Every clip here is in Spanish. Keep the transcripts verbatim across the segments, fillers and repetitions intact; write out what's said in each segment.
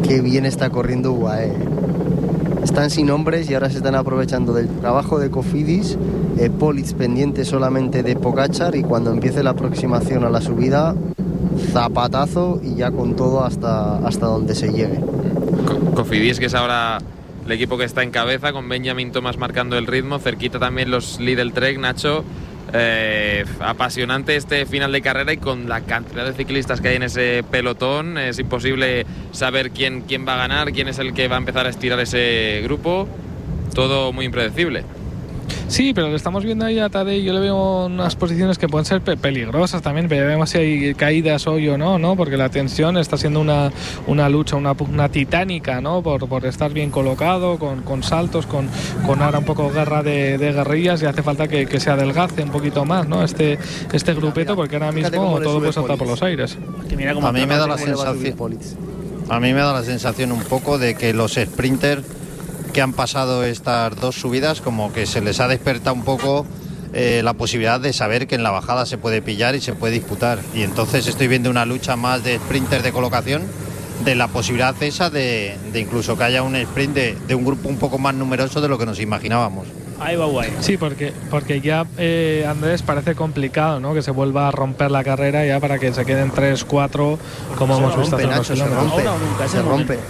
qué bien está corriendo U A E. Están sin hombres y ahora se están aprovechando del trabajo de Cofidis. eh, Polic pendiente solamente de Pogačar, y cuando empiece la aproximación a la subida, zapatazo y ya con todo hasta, hasta donde se llegue. Cofidis, que es ahora el equipo que está en cabeza, con Benjamin Thomas marcando el ritmo, cerquita también los Lidl Trek. Nacho, eh, apasionante este final de carrera, y con la cantidad de ciclistas que hay en ese pelotón es imposible saber quién, quién va a ganar, quién es el que va a empezar a estirar ese grupo. Todo muy impredecible. Sí, pero lo estamos viendo ahí a Tadej. Yo le veo unas posiciones que pueden ser pe- peligrosas también. Veremos si hay caídas hoy o no, ¿no? Porque la tensión está siendo una, una lucha, una pugna titánica, ¿no? Por, por estar bien colocado, con, con saltos, con, con ahora un poco guerra de, de guerrillas, y hace falta que, que se adelgace un poquito más, ¿no? Este, este grupeto, porque ahora mismo todo puede saltar por los aires. A mí me da la sensación, a mí me da la sensación un poco de que los sprinters que han pasado estas dos subidas, como que se les ha despertado un poco eh, la posibilidad de saber que en la bajada se puede pillar y se puede disputar, y entonces estoy viendo una lucha más de sprinters de colocación, de la posibilidad esa de, de incluso que haya un sprint de, de un grupo un poco más numeroso de lo que nos imaginábamos. Ahí va guay. Sí, porque, porque ya eh, Andrés, parece complicado, ¿no? Que se vuelva a romper la carrera ya para que se queden tres, cuatro, como se hemos rompe, visto hace unos Nacho, se kilómetros. rompe, Ahora o nunca, se rompe.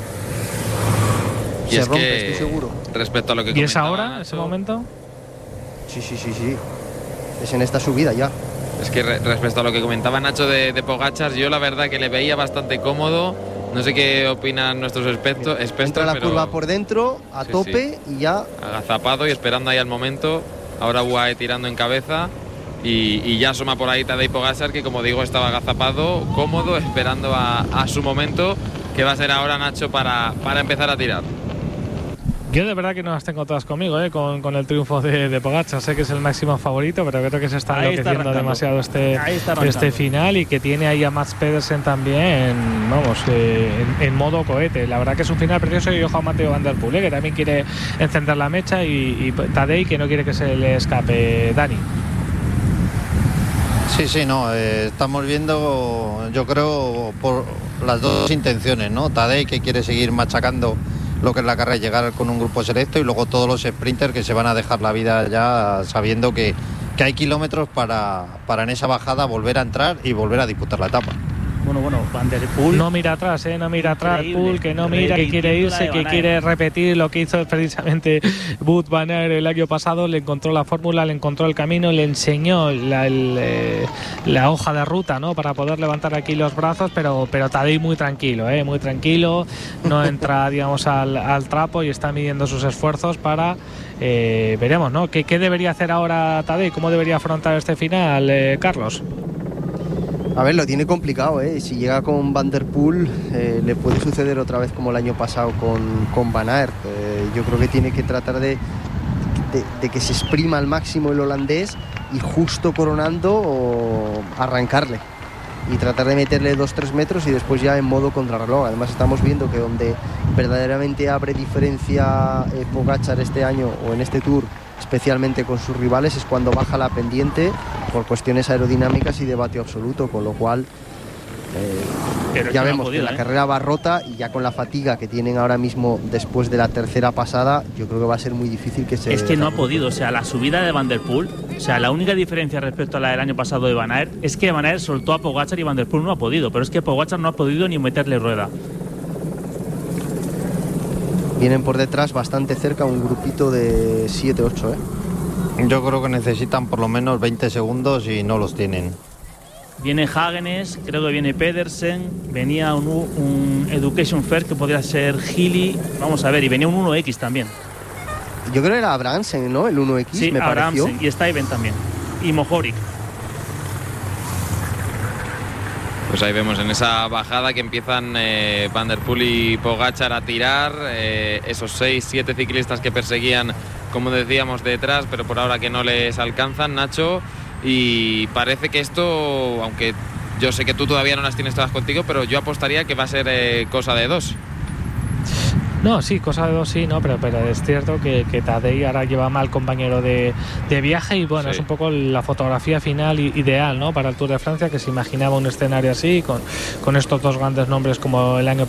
Y se es rompe, que, estoy seguro. respecto a lo que ¿Y es comentaba ahora, Nacho, ese momento? Sí, sí, sí, sí. Es en esta subida ya. Es que re- respecto a lo que comentaba Nacho de, de Pogačar, yo la verdad que le veía bastante cómodo. No sé qué opinan nuestros expertos, expertos Entra la pero curva por dentro, a Sí, tope, y ya agazapado y esperando ahí al momento. Ahora U A E tirando en cabeza, y, y ya asoma por ahí Tadej Pogačar, que como digo estaba agazapado, cómodo, esperando a, a su momento, que va a ser ahora, Nacho, para, para empezar a tirar. Yo de verdad que no las tengo todas conmigo, ¿eh? con, con el triunfo de, de Pogačar. Sé que es el máximo favorito, pero creo que se está Ahí está enloqueciendo arrancando. demasiado este, Ahí está arrancando. este final, y que tiene ahí a Mats Pedersen también, vamos, eh, en, en modo cohete. La verdad que es un final precioso, y ojo a Mateo Van Der Poel, ¿eh? Que también quiere encender la mecha, y, y Tadej, que no quiere que se le escape. Dani. Sí, sí, no, eh, estamos viendo, yo creo, por las dos intenciones, ¿no? Tadej, que quiere seguir machacando lo que es la carrera y llegar con un grupo selecto, y luego todos los sprinters que se van a dejar la vida ya sabiendo que, que hay kilómetros para, para en esa bajada volver a entrar y volver a disputar la etapa. Bueno, bueno, Van Der Poel. No mira atrás, ¿eh? No mira atrás, Increíble, Poel, que no mira, que quiere repitiendo la irse, de que Van Aert. quiere repetir lo que hizo precisamente Wout van Aert el año pasado. Le encontró la fórmula, le encontró el camino, le enseñó la, el, eh, la hoja de ruta, ¿no? Para poder levantar aquí los brazos, pero, pero Tadej muy tranquilo, ¿eh? Muy tranquilo, no entra, digamos, al, al trapo, y está midiendo sus esfuerzos para... Eh, veremos, ¿no? ¿Qué, ¿Qué debería hacer ahora Tadej? ¿Cómo debería afrontar este final, eh, Carlos? A ver, lo tiene complicado, ¿eh? Si llega con Van Der Poel, eh, le puede suceder otra vez como el año pasado con, con Van Aert. Eh, yo creo que tiene que tratar de, de, de que se exprima al máximo el holandés, y justo coronando o arrancarle y tratar de meterle dos tres metros, y después ya en modo contrarreloj. Además estamos viendo que donde verdaderamente abre diferencia eh, Pogačar este año, o en este Tour, especialmente con sus rivales, es cuando baja la pendiente por cuestiones aerodinámicas y de vatio absoluto, con lo cual eh, Pero ya es que no vemos ha podido, que la ¿eh? carrera va rota, y ya con la fatiga que tienen ahora mismo después de la tercera pasada, yo creo que va a ser muy difícil que se... Es que no ha podido, o sea, la subida de Van Der Poel, o sea, la única diferencia respecto a la del año pasado de Van Aert es que Van Aert soltó a Pogačar y Van Der Poel no ha podido, pero es que Pogačar no ha podido ni meterle rueda. Vienen por detrás bastante cerca, un grupito de siete ocho, ¿eh? Yo creo que necesitan por lo menos veinte segundos y no los tienen. Viene Hagenes, creo que viene Pedersen, venía un, un Education First que podría ser Healy, vamos a ver, y venía un uno equis también. Yo creo que era Abramsen, ¿no? El uno equis, Sí, me pareció. Abramsen, y Stuyven también, y Mohoric. Pues ahí vemos en esa bajada que empiezan eh, Van Der Poel y Pogačar a tirar, eh, esos seis, siete ciclistas que perseguían, como decíamos, detrás, pero por ahora que no les alcanzan, Nacho, y parece que esto, aunque yo sé que tú todavía no las tienes todas contigo, pero yo apostaría que va a ser eh, cosa de dos. No, sí, cosa de dos sí, no, pero, pero es cierto que, que Tadej ahora lleva mal compañero de, de viaje, y bueno, sí, es un poco la fotografía final ideal, ¿no? Para el Tour de Francia, que se imaginaba un escenario así, con, con estos dos grandes nombres como el año